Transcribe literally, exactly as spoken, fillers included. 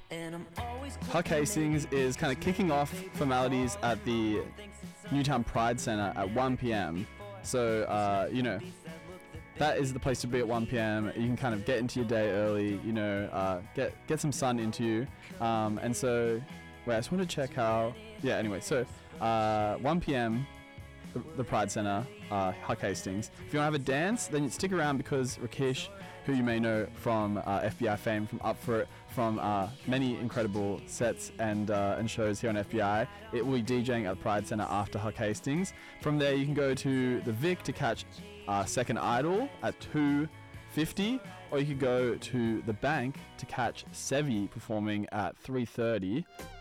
Huck Hastings is kind of kicking off formalities at the Newtown Pride Centre at one p.m. So, uh, you know, that is the place to be at one p.m. You can kind of get into your day early, you know, uh, get get some sun into you. Um, and so, wait, I just want to check how, yeah, anyway, so uh, one p.m. The, the Pride Centre, uh, Huck Hastings. If you want to have a dance, then you stick around because Rakesh, who you may know from uh, F B I fame, from Up For It, from uh, many incredible sets and uh, and shows here on F B I, it will be DJing at the Pride Centre after Huck Hastings. From there, you can go to the Vic to catch uh, Second Idol at two fifty, or you could go to the Bank to catch Sevi performing at three thirty.